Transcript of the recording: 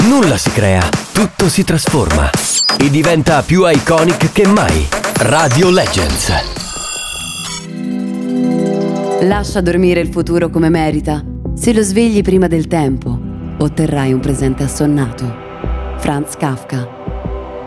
Nulla si crea, tutto si trasforma e diventa più iconic che mai. Radio Legends. Lascia dormire il futuro come merita. Se lo svegli prima del tempo, otterrai un presente assonnato. Franz Kafka.